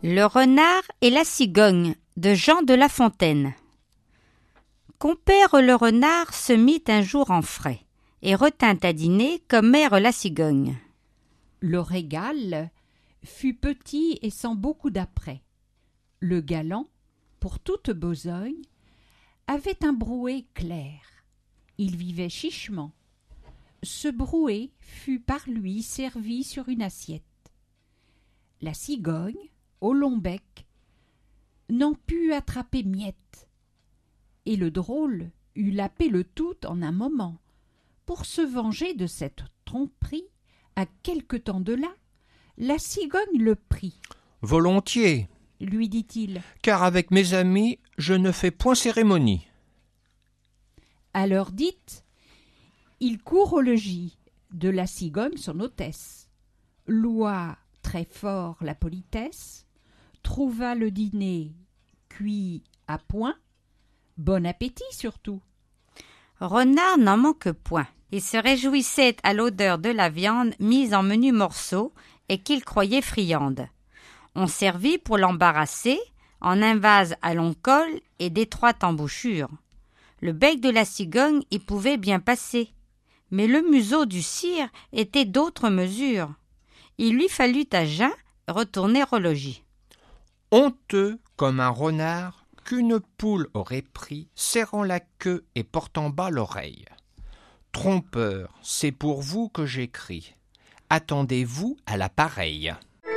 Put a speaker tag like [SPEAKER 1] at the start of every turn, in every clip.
[SPEAKER 1] Le renard et la cigogne de Jean de La Fontaine. Compère le renard se mit un jour en frais et retint à dîner comme mère la cigogne.
[SPEAKER 2] Le régal fut petit et sans beaucoup d'apprêt. Le galant, pour toute besogne, avait un brouet clair. Il vivait chichement. Ce brouet fut par lui servi sur une assiette. La cigogne, au long bec, n'en put attraper miette, et le drôle eut lapé le tout en un moment. Pour se venger de cette tromperie, à quelque temps de là, la cigogne le prit.
[SPEAKER 3] « Volontiers,
[SPEAKER 2] lui dit-il,
[SPEAKER 3] car avec mes amis, je ne fais point cérémonie. »
[SPEAKER 2] À l'heure dite, il court au logis de la cigogne son hôtesse, loua très fort la politesse, trouva le dîner cuit à point, bon appétit surtout.
[SPEAKER 1] Renard n'en manque point. Il se réjouissait à l'odeur de la viande mise en menus morceaux et qu'il croyait friande. On servit pour l'embarrasser en un vase à long col et d'étroite embouchure. Le bec de la cigogne y pouvait bien passer, mais le museau du sire était d'autre mesure. Il lui fallut à jeun retourner au logis.
[SPEAKER 3] Honteux comme un renard qu'une poule aurait pris, serrant la queue et portant bas l'oreille. Trompeur, c'est pour vous que j'écris. Attendez-vous à la pareille.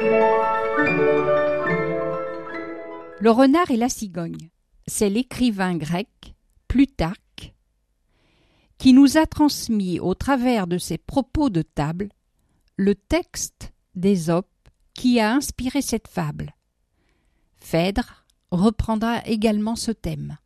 [SPEAKER 2] Le renard et la cigogne, c'est l'écrivain grec Plutarque qui nous a transmis au travers de ses propos de table le texte d'Ésope qui a inspiré cette fable. Phèdre reprendra également ce thème.